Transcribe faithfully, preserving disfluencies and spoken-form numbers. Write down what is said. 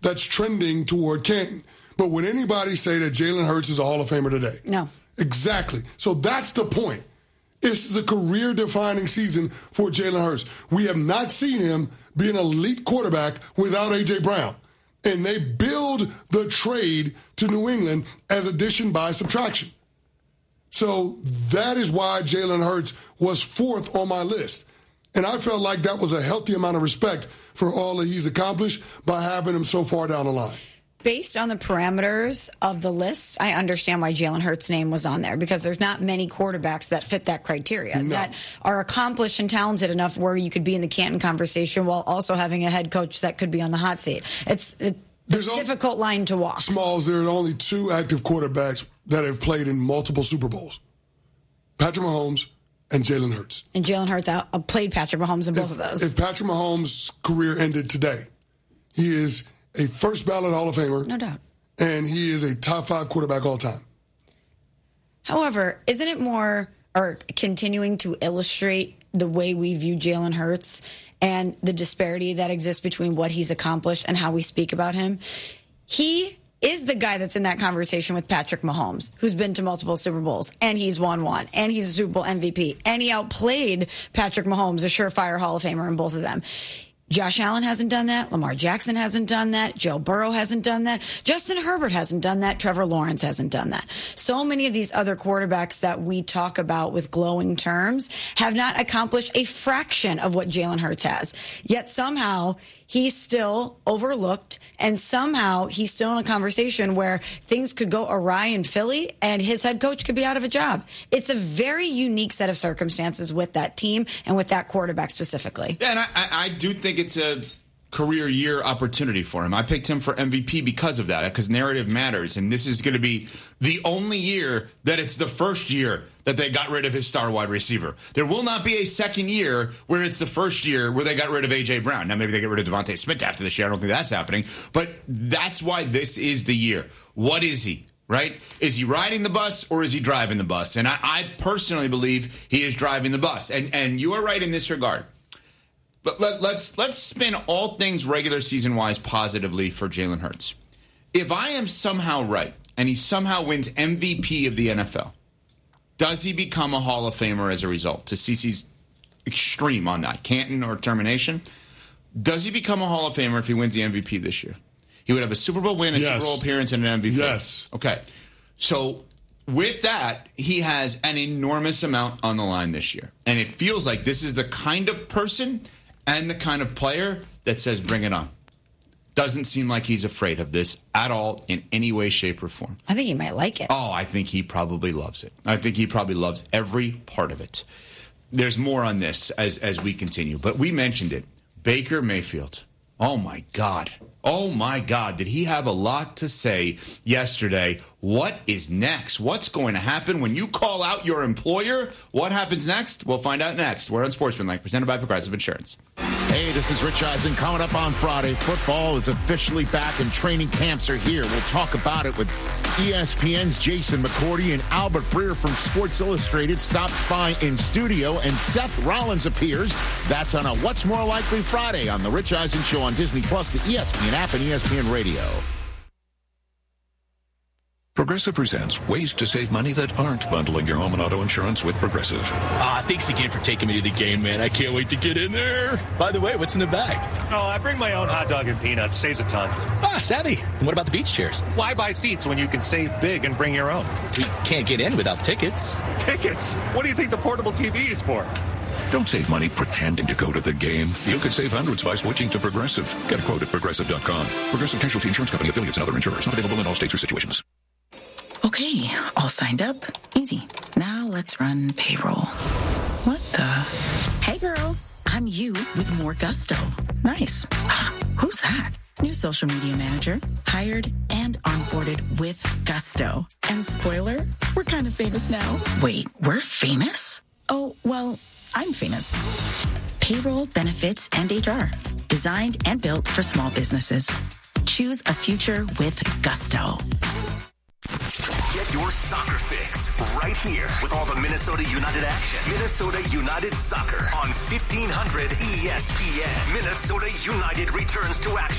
that's trending toward Canton. But would anybody say that Jalen Hurts is a Hall of Famer today? No. Exactly. So that's the point. This is a career-defining season for Jalen Hurts. We have not seen him be an elite quarterback without A J. Brown. And they build the trade to New England as addition by subtraction. So that is why Jalen Hurts was fourth on my list. And I felt like that was a healthy amount of respect for all that he's accomplished by having him so far down the line. Based on the parameters of the list, I understand why Jalen Hurts' name was on there, because there's not many quarterbacks that fit that criteria, no. that are accomplished and talented enough where you could be in the Canton conversation while also having a head coach that could be on the hot seat. It's, it, it's a difficult line to walk. Smalls, there are only two active quarterbacks that have played in multiple Super Bowls. Patrick Mahomes and Jalen Hurts. And Jalen Hurts out, uh, played Patrick Mahomes in both if, of those. If Patrick Mahomes' career ended today, he is a first ballot Hall of Famer. No doubt. And he is a top five quarterback all time. However, isn't it more, or continuing to illustrate the way we view Jalen Hurts and the disparity that exists between what he's accomplished and how we speak about him? He is the guy that's in that conversation with Patrick Mahomes, who's been to multiple Super Bowls, and he's won one, and he's a Super Bowl M V P, and he outplayed Patrick Mahomes, a surefire Hall of Famer in both of them. Josh Allen hasn't done that. Lamar Jackson hasn't done that. Joe Burrow hasn't done that. Justin Herbert hasn't done that. Trevor Lawrence hasn't done that. So many of these other quarterbacks that we talk about with glowing terms have not accomplished a fraction of what Jalen Hurts has. Yet somehow he's still overlooked, and somehow he's still in a conversation where things could go awry in Philly and his head coach could be out of a job. It's a very unique set of circumstances with that team and with that quarterback specifically. Yeah, and I, I do think it's a career year opportunity for him. I picked him for M V P because of that, because narrative matters, and this is going to be the only year that it's the first year that they got rid of his star wide receiver. There will not be a second year where it's the first year where they got rid of A J. Brown. Now, maybe they get rid of Devontae Smith after this year. I don't think that's happening, but that's why this is the year. What is he? Right? Is he riding the bus or is he driving the bus? And I, I personally believe he is driving the bus. And and you are right in this regard. But let, let's let's spin all things regular season wise positively for Jalen Hurts. If I am somehow right and he somehow wins M V P of the N F L, does he become a Hall of Famer as a result? To Cece's extreme on that, Canton or termination, does he become a Hall of Famer if he wins the M V P this year? He would have a Super Bowl win, a yes. Super Bowl appearance, and an M V P. Yes. Okay. So with that, he has an enormous amount on the line this year, and it feels like this is the kind of person and the kind of player that says, bring it on. Doesn't seem like he's afraid of this at all in any way, shape, or form. I think he might like it. Oh, I think he probably loves it. I think he probably loves every part of it. There's more on this as, as we continue, but we mentioned it. Baker Mayfield. Oh, my God. Oh, my God. Did he have a lot to say yesterday? What is next? What's going to happen when you call out your employer? What happens next? We'll find out next. We're on Sportsmanlike, presented by Progressive Insurance. Hey, this is Rich Eisen. Coming up on Friday, football is officially back and training camps are here. We'll talk about it with E S P N's Jason McCourty, and Albert Breer from Sports Illustrated stops by in studio, and Seth Rollins appears. That's on a What's More Likely Friday on The Rich Eisen Show on Disney Plus, the E S P N app, and E S P N Radio. Progressive presents ways to save money that aren't bundling your home and auto insurance with Progressive. Ah, thanks again for taking me to the game, man. I can't wait to get in there. By the way, what's in the bag? Oh, I bring my own hot dog and peanuts. Saves a ton. Ah, savvy. And what about the beach chairs? Why buy seats when you can save big and bring your own? We can't get in without tickets. Tickets? What do you think the portable T V is for? Don't save money pretending to go to the game. You could save hundreds by switching to Progressive. Get a quote at Progressive dot com. Progressive Casualty Insurance Company, affiliates, and other insurers. Not available in all states or situations. Okay, all signed up. Easy. Now let's run payroll. What the? Hey, girl. I'm you with more gusto. Nice. Ah, who's that? New social media manager. Hired and onboarded with gusto. And spoiler, we're kind of famous now. Wait, we're famous? Oh, well, I'm famous. Payroll, benefits, and H R. Designed and built for small businesses. Choose a future with gusto. Get your soccer fix right here with all the Minnesota United action. Minnesota United Soccer on fifteen hundred E S P N. Minnesota United returns to action.